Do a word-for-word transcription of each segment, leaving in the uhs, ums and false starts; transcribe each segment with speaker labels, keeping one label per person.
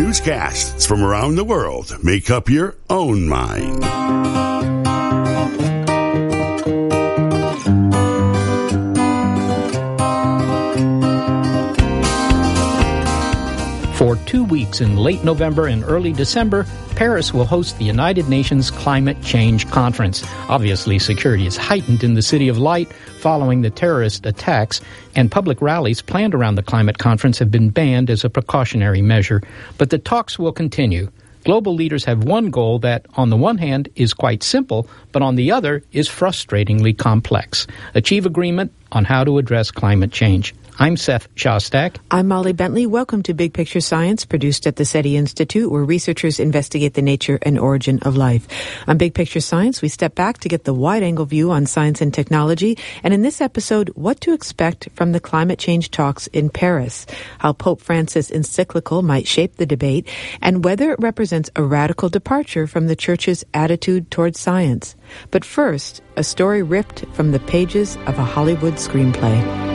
Speaker 1: Newscasts from around the world make up your own mind.
Speaker 2: For two weeks in late November and early December, Paris will host the United Nations Climate Change Conference. Obviously, security is heightened in the City of Light following the terrorist attacks, and public rallies planned around the climate conference have been banned as a precautionary measure. But the talks will continue. Global leaders have one goal that, on the one hand, is quite simple, but on the other is frustratingly complex: achieve agreement on how to address climate change. I'm Seth Shostak.
Speaker 3: I'm Molly Bentley. Welcome to Big Picture Science, produced at the SETI Institute, where researchers investigate the nature and origin of life. On Big Picture Science, we step back to get the wide-angle view on science and technology, and in this episode, what to expect from the climate change talks in Paris, how Pope Francis' encyclical might shape the debate, and whether it represents a radical departure from the Church's attitude towards science. But first, a story ripped from the pages of a Hollywood screenplay.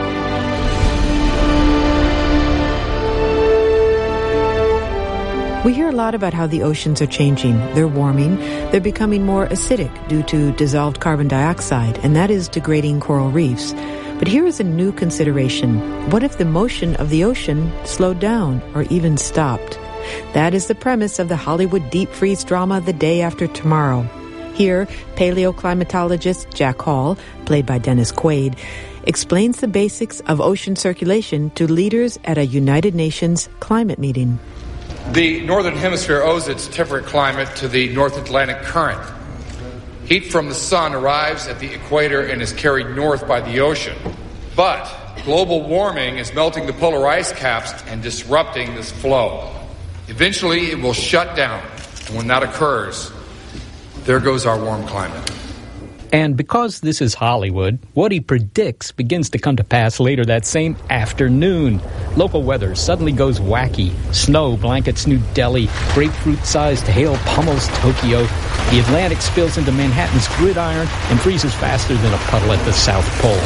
Speaker 3: We hear a lot about how the oceans are changing. They're warming. They're becoming more acidic due to dissolved carbon dioxide, and that is degrading coral reefs. But here is a new consideration. What if the motion of the ocean slowed down or even stopped? That is the premise of the Hollywood deep freeze drama The Day After Tomorrow. Here, paleoclimatologist Jack Hall, played by Dennis Quaid, explains the basics of ocean circulation to leaders at a United Nations climate meeting.
Speaker 4: The Northern Hemisphere owes its temperate climate to the North Atlantic Current. Heat from the sun arrives at the equator and is carried north by the ocean. But global warming is melting the polar ice caps and disrupting this flow. Eventually, it will shut down. And when that occurs, there goes our warm climate.
Speaker 2: And because this is Hollywood, what he predicts begins to come to pass later that same afternoon. Local weather suddenly goes wacky. Snow blankets New Delhi. Grapefruit-sized hail pummels Tokyo. The Atlantic spills into Manhattan's gridiron and freezes faster than a puddle at the South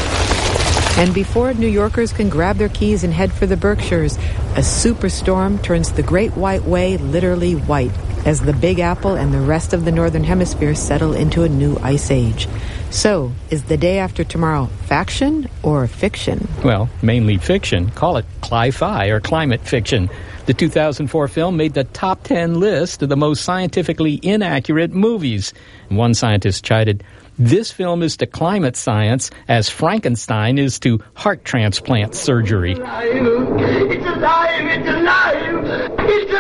Speaker 2: Pole.
Speaker 3: And before New Yorkers can grab their keys and head for the Berkshires, a superstorm turns the Great White Way literally white, as the Big Apple and the rest of the Northern Hemisphere settle into a new ice age. So, is The Day After Tomorrow faction or fiction?
Speaker 2: Well, mainly fiction. Call it cli-fi or climate fiction. The two thousand four film made the top ten list of the most scientifically inaccurate movies. One scientist chided, "This film is to climate science as Frankenstein is to heart transplant surgery."
Speaker 5: It's alive! It's alive! It's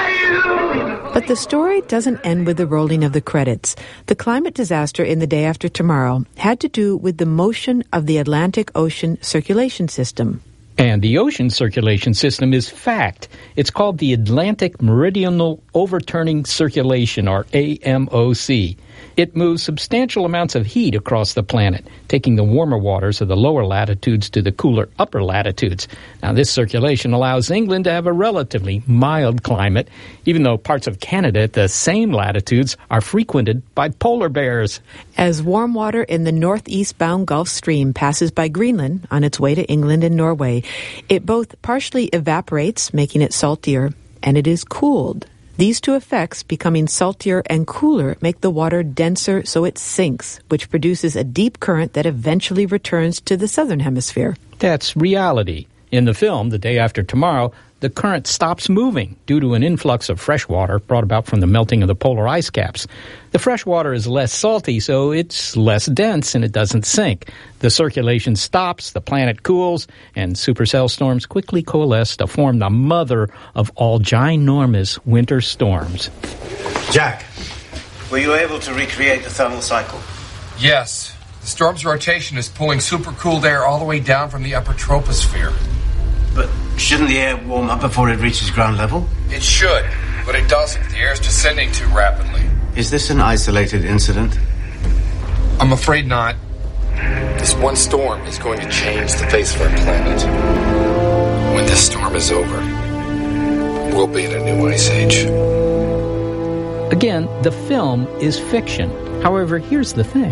Speaker 5: alive!
Speaker 3: But the story doesn't end with the rolling of the credits. The climate disaster in The Day After Tomorrow had to do with the motion of the Atlantic Ocean circulation system.
Speaker 2: And the ocean circulation system is fact. It's called the Atlantic Meridional Overturning Circulation, or A M O C. It moves substantial amounts of heat across the planet, taking the warmer waters of the lower latitudes to the cooler upper latitudes. Now, this circulation allows England to have a relatively mild climate, even though parts of Canada at the same latitudes are frequented by polar bears.
Speaker 3: As warm water in the northeast-bound Gulf Stream passes by Greenland on its way to England and Norway, it both partially evaporates, making it saltier, and it is cooled. These two effects, becoming saltier and cooler, make the water denser so it sinks, which produces a deep current that eventually returns to the southern hemisphere.
Speaker 2: That's reality. In the film, The Day After Tomorrow, the current stops moving due to an influx of fresh water brought about from the melting of the polar ice caps. The fresh water is less salty, so it's less dense and it doesn't sink. The circulation stops, the planet cools, and supercell storms quickly coalesce to form the mother of all ginormous winter storms.
Speaker 6: Jack, were you able to recreate the thermal cycle?
Speaker 4: Yes. The storm's rotation is pulling supercooled air all the way down from the upper troposphere.
Speaker 6: But shouldn't the air warm up before it reaches ground level?
Speaker 4: It should, but it doesn't. The air's descending too rapidly.
Speaker 6: Is this an isolated incident?
Speaker 4: I'm afraid not. This one storm is going to change the face of our planet. When this storm is over, we'll be in a new ice age.
Speaker 2: Again, the film is fiction. However, here's the thing.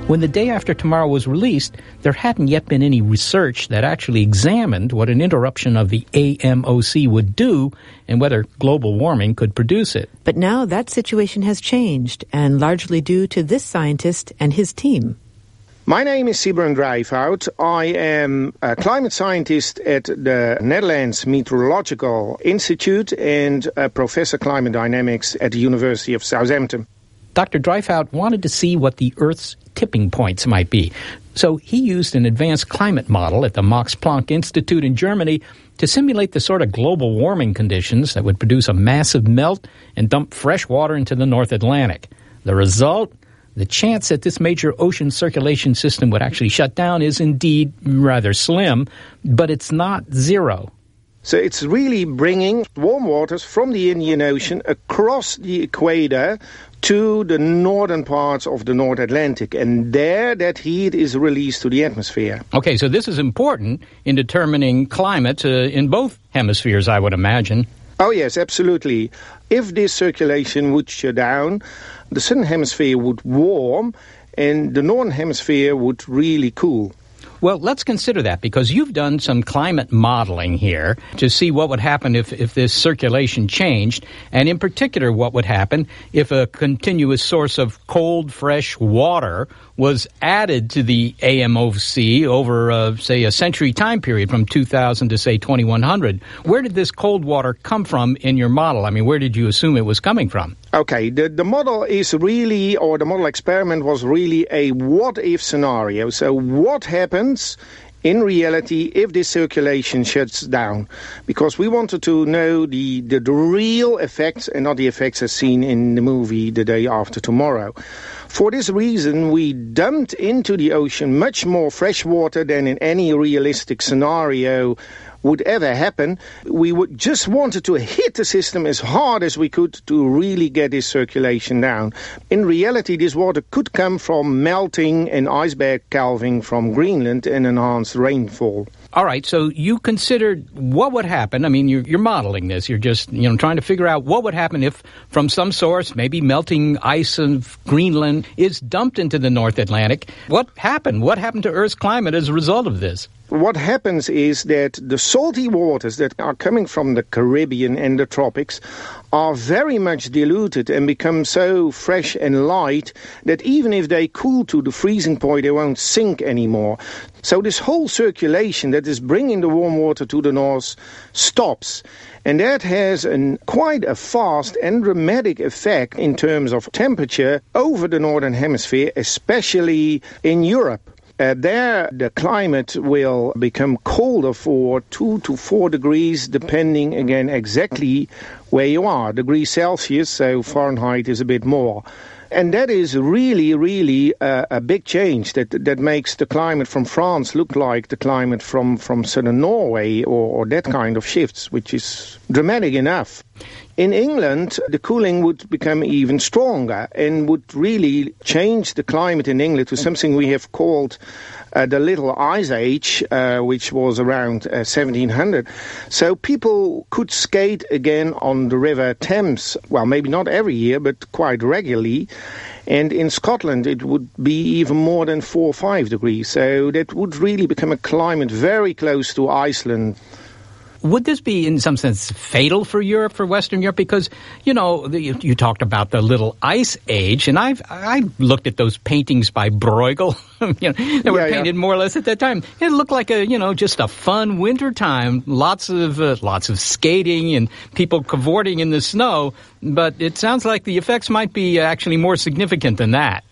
Speaker 2: When The Day After Tomorrow was released, there hadn't yet been any research that actually examined what an interruption of the A M O C would do and whether global warming could produce it.
Speaker 3: But now that situation has changed, and largely due to this scientist and his team.
Speaker 7: My name is Sybren Drijfhout. I am a climate scientist at the Netherlands Meteorological Institute and a professor of climate dynamics at the University of Southampton.
Speaker 2: Doctor Drijfhout wanted to see what the Earth's tipping points might be. So he used an advanced climate model at the Max Planck Institute in Germany to simulate the sort of global warming conditions that would produce a massive melt and dump fresh water into the North Atlantic. The result? The chance that this major ocean circulation system would actually shut down is indeed rather slim, but it's not zero.
Speaker 7: So it's really bringing warm waters from the Indian Ocean across the equator to the northern parts of the North Atlantic, and there that heat is released to the atmosphere.
Speaker 2: Okay, so this is important in determining climate uh, in both hemispheres, I would imagine.
Speaker 7: Oh yes, absolutely. If this circulation would shut down, the southern hemisphere would warm, and the northern hemisphere would really cool.
Speaker 2: Well, let's consider that, because you've done some climate modeling here to see what would happen if, if this circulation changed, and in particular what would happen if a continuous source of cold, fresh water was added to the A M O C over, uh, say, a century time period from two thousand to, say, twenty-one hundred. Where did this cold water come from in your model? I mean, where did you assume it was coming from?
Speaker 7: Okay, the, the model is really, or the model experiment was really a what-if scenario. So what happens in reality if this circulation shuts down? Because we wanted to know the, the, the real effects and not the effects as seen in the movie The Day After Tomorrow. For this reason, we dumped into the ocean much more fresh water than in any realistic scenario would ever happen. We would just wanted to hit the system as hard as we could to really get this circulation down. In reality, this water could come from melting and iceberg calving from Greenland and enhanced rainfall.
Speaker 2: All right, so you considered what would happen. I mean, you're, you're modeling this. You're just, you know, trying to figure out what would happen if, from some source, maybe melting ice of Greenland is dumped into the North Atlantic. What happened? What happened to Earth's climate as a result of this?
Speaker 7: What happens is that the salty waters that are coming from the Caribbean and the tropics are very much diluted and become so fresh and light that even if they cool to the freezing point, they won't sink anymore. So this whole circulation that is bringing the warm water to the north stops. And that has an, quite a fast and dramatic effect in terms of temperature over the northern hemisphere, especially in Europe. Uh, there, the climate will become colder for two to four degrees, depending, again, exactly where you are. Degrees Celsius, so Fahrenheit is a bit more. And that is really, really uh, a big change that that makes the climate from France look like the climate from, from southern Norway or, or that kind of shifts, which is dramatic enough. In England, the cooling would become even stronger and would really change the climate in England to something we have called uh, the Little Ice Age, uh, which was around uh, seventeen hundred. So people could skate again on the River Thames, well, maybe not every year, but quite regularly. And in Scotland, it would be even more than four or five degrees. So that would really become a climate very close to Iceland.
Speaker 2: Would this be, in some sense, fatal for Europe, for Western Europe? Because, you know, the, you, you talked about the Little Ice Age, and I've I looked at those paintings by Bruegel. you know, they were yeah, painted yeah. more or less at that time. It looked like a, you know, just a fun winter time. Lots of uh, lots of skating and people cavorting in the snow. But it sounds like the effects might be actually more significant than that.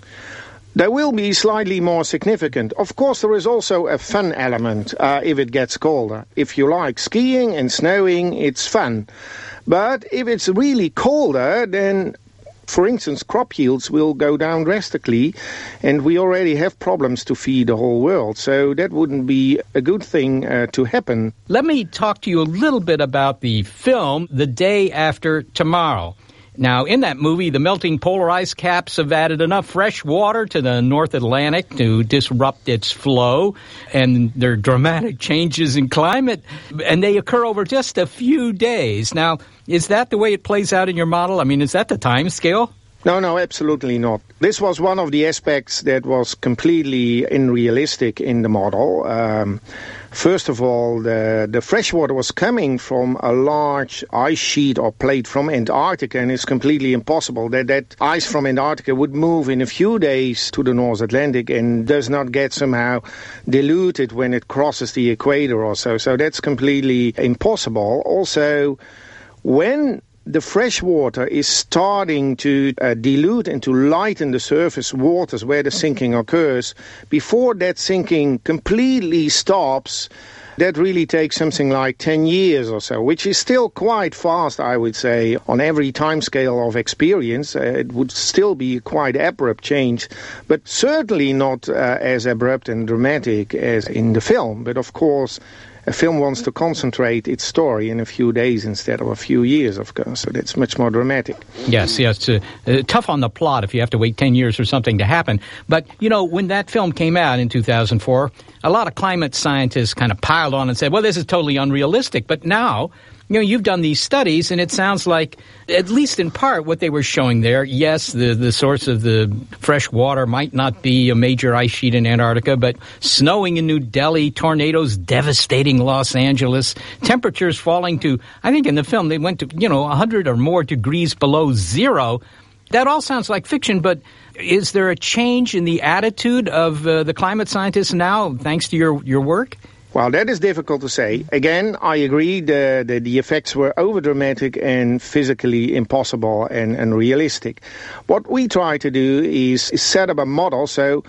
Speaker 7: They will be slightly more significant. Of course, there is also a fun element uh, if it gets colder. If you like skiing and snowing, it's fun. But if it's really colder, then, for instance, crop yields will go down drastically, and we already have problems to feed the whole world. So that wouldn't be a good thing uh, to happen.
Speaker 2: Let me talk to you a little bit about the film The Day After Tomorrow. Now, in that movie, the melting polar ice caps have added enough fresh water to the North Atlantic to disrupt its flow, and there are dramatic changes in climate, and they occur over just a few days. Now, is that the way it plays out in your model? I mean, is that the time scale?
Speaker 7: No, no, absolutely not. This was one of the aspects that was completely unrealistic in the model. Um, first of all, the, the freshwater was coming from a large ice sheet or plate from Antarctica, and it's completely impossible that that ice from Antarctica would move in a few days to the North Atlantic and does not get somehow diluted when it crosses the equator or so. So that's completely impossible. Also, when the fresh water is starting to uh, dilute and to lighten the surface waters where the sinking occurs, before that sinking completely stops, that really takes something like ten years or so, which is still quite fast, I would say. On every time scale of experience, uh, it would still be quite abrupt change, but certainly not uh, as abrupt and dramatic as in the film. But of course, a film wants to concentrate its story in a few days instead of a few years, of course, so that's much more dramatic.
Speaker 2: Yes, yes, uh, uh, tough on the plot if you have to wait ten years for something to happen. But, you know, when that film came out in two thousand four, a lot of climate scientists kind of piled on and said, well, this is totally unrealistic. But now, you know, you've done these studies, and it sounds like, at least in part, what they were showing there, yes, the, the source of the fresh water might not be a major ice sheet in Antarctica, but snowing in New Delhi, tornadoes devastating Los Angeles, temperatures falling to, I think in the film, they went to, you know, one hundred or more degrees below zero. That all sounds like fiction, but is there a change in the attitude of uh, the climate scientists now, thanks to your, your work?
Speaker 7: Well, that is difficult to say. Again, I agree the, the, the effects were overdramatic and physically impossible and unrealistic. What we try to do is, is set up a model. So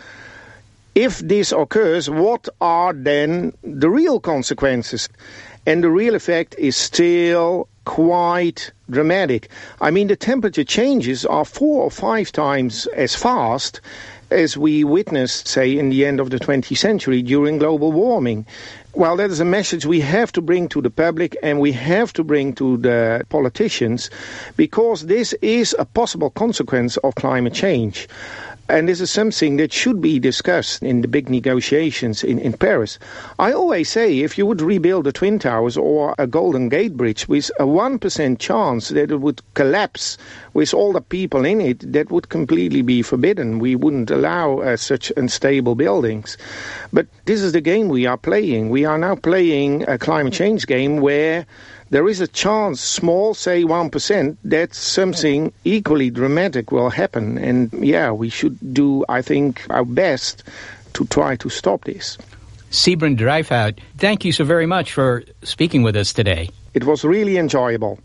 Speaker 7: if this occurs, what are then the real consequences? And the real effect is still quite dramatic. I mean, the temperature changes are four or five times as fast as we witnessed, say, in the end of the twentieth century during global warming. Well, that is a message we have to bring to the public and we have to bring to the politicians, because this is a possible consequence of climate change. And this is something that should be discussed in the big negotiations in, in Paris. I always say if you would rebuild the Twin Towers or a Golden Gate Bridge with a one percent chance that it would collapse with all the people in it, that would completely be forbidden. We wouldn't allow uh, such unstable buildings. But this is the game we are playing. We are now playing a climate change game where there is a chance, small, say one percent, that something equally dramatic will happen. And yeah, we should do, I think, our best to try to stop this.
Speaker 2: Sybren Drijfhout, thank you so very much for speaking with us today.
Speaker 7: It was really enjoyable.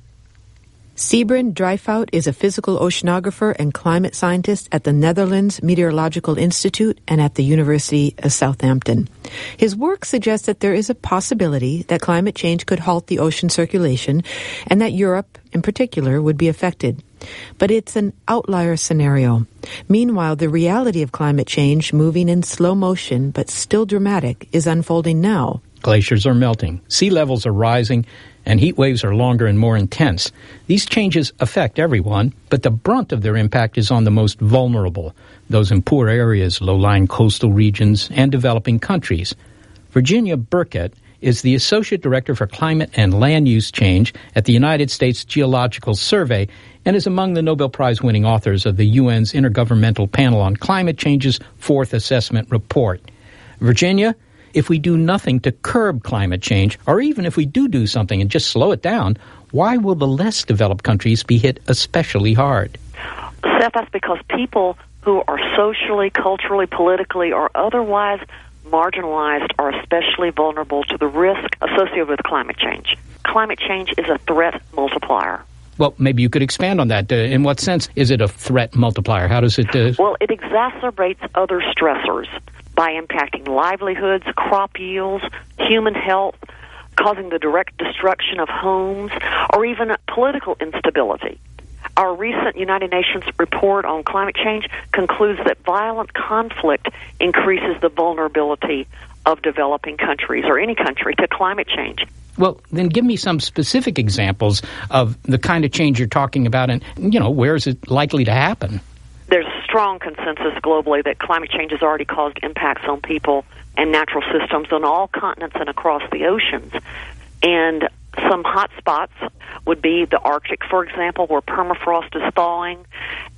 Speaker 3: Sybren Drijfhout is a physical oceanographer and climate scientist at the Netherlands Meteorological Institute and at the University of Southampton. His work suggests that there is a possibility that climate change could halt the ocean circulation and that Europe, in particular, would be affected. But it's an outlier scenario. Meanwhile, the reality of climate change, moving in slow motion but still dramatic, is unfolding now.
Speaker 2: Glaciers are melting, sea levels are rising, and heat waves are longer and more intense. These changes affect everyone, but the brunt of their impact is on the most vulnerable, those in poor areas, low-lying coastal regions, and developing countries. Virginia Burkett is the Associate Director for Climate and Land Use Change at the United States Geological Survey and is among the Nobel Prize-winning authors of the U N's Intergovernmental Panel on Climate Change's Fourth Assessment Report. Virginia, if we do nothing to curb climate change, or even if we do do something and just slow it down, why will the less developed countries be hit especially hard?
Speaker 8: Seth, that's because people who are socially, culturally, politically, or otherwise marginalized are especially vulnerable to the risk associated with climate change. Climate change is a threat multiplier.
Speaker 2: Well, maybe you could expand on that. Uh, in what sense is it a threat multiplier? How does it... Uh...
Speaker 8: Well, it exacerbates other stressors by impacting livelihoods, crop yields, human health, causing the direct destruction of homes, or even political instability. Our recent United Nations report on climate change concludes that violent conflict increases the vulnerability of developing countries, or any country, to climate change.
Speaker 2: Well, then give me some specific examples of the kind of change you're talking about, and, you know, where is it likely to happen?
Speaker 8: There's a strong consensus globally that climate change has already caused impacts on people and natural systems on all continents and across the oceans. And some hot spots would be the Arctic, for example, where permafrost is thawing,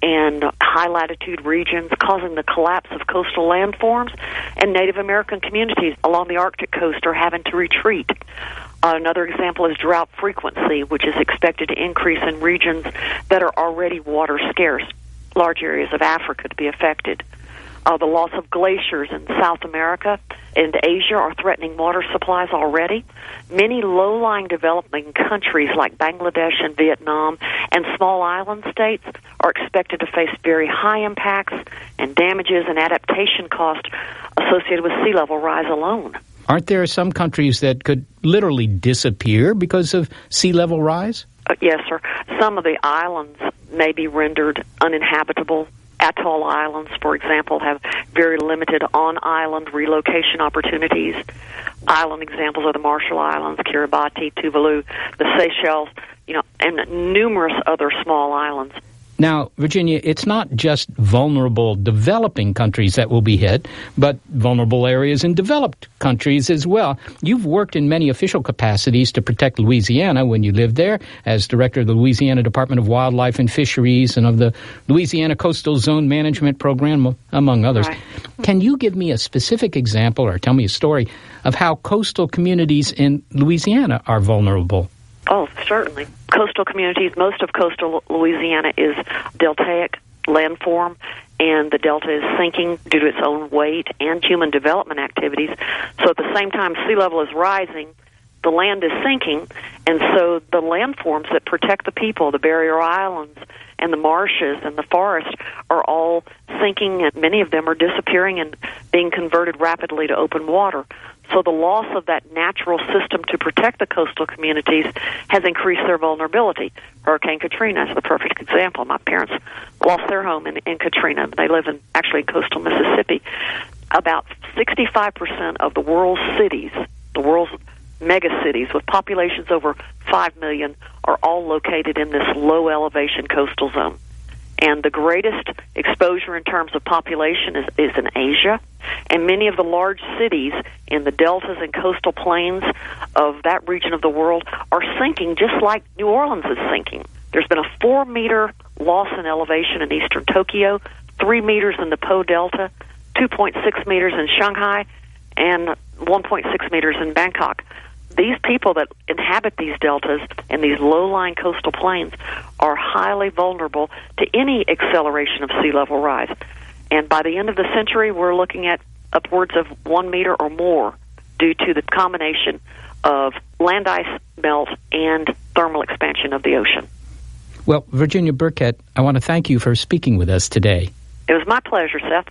Speaker 8: and high-latitude regions, causing the collapse of coastal landforms, and Native American communities along the Arctic coast are having to retreat. Uh, another example is drought frequency, which is expected to increase in regions that are already water scarce. Large areas of Africa to be affected. Uh, the loss of glaciers in South America and Asia are threatening water supplies already. Many low-lying developing countries like Bangladesh and Vietnam and small island states are expected to face very high impacts and damages and adaptation costs associated with sea level rise alone.
Speaker 2: Aren't there some countries that could literally disappear because of sea level rise?
Speaker 8: Uh, yes, sir. Some of the islands may be rendered uninhabitable. Atoll islands, for example, have very limited on-island relocation opportunities. Island examples are the Marshall Islands, Kiribati, Tuvalu, the Seychelles, you know, and numerous other small islands.
Speaker 2: Now, Virginia, it's not just vulnerable developing countries that will be hit, but vulnerable areas in developed countries as well. You've worked in many official capacities to protect Louisiana when you lived there as director of the Louisiana Department of Wildlife and Fisheries and of the Louisiana Coastal Zone Management Program, among others.
Speaker 8: Right.
Speaker 2: Can you give me a specific example or tell me a story of how coastal communities in Louisiana are vulnerable?
Speaker 8: Oh, certainly. Coastal communities, most of coastal Louisiana is deltaic landform, and the delta is sinking due to its own weight and human development activities. So at the same time sea level is rising, the land is sinking, and so the landforms that protect the people, the barrier islands and the marshes and the forest, are all sinking, and many of them are disappearing and being converted rapidly to open water. So the loss of that natural system to protect the coastal communities has increased their vulnerability. Hurricane Katrina is the perfect example. My parents lost their home in, in Katrina. They live in actually in coastal Mississippi. About sixty-five percent of the world's cities, the world's mega cities with populations over five million, are all located in this low elevation coastal zone. And the greatest exposure in terms of population is, is in Asia. And many of the large cities in the deltas and coastal plains of that region of the world are sinking just like New Orleans is sinking. There's been a four-meter loss in elevation in eastern Tokyo, three meters in the Po Delta, two point six meters in Shanghai, and one point six meters in Bangkok. These people that inhabit these deltas and these low-lying coastal plains are highly vulnerable to any acceleration of sea level rise. And by the end of the century, we're looking at upwards of one meter or more due to the combination of land ice melt and thermal expansion of the ocean.
Speaker 2: Well, Virginia Burkett, I want to thank you for speaking with us today.
Speaker 8: It was my pleasure, Seth.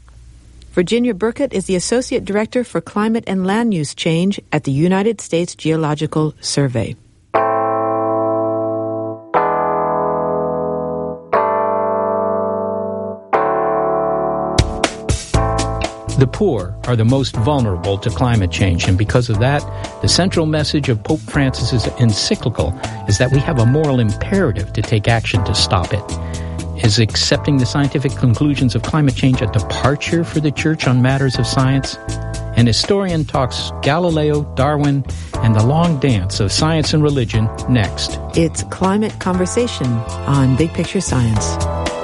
Speaker 3: Virginia Burkett is the Associate Director for Climate and Land Use Change at the United States Geological Survey.
Speaker 2: The poor are the most vulnerable to climate change, and because of that, the central message of Pope Francis's encyclical is that we have a moral imperative to take action to stop it. Is accepting the scientific conclusions of climate change a departure for the Church on matters of science? An historian talks Galileo, Darwin, and the long dance of science and religion next.
Speaker 3: It's Climate Conversation on Big Picture Science.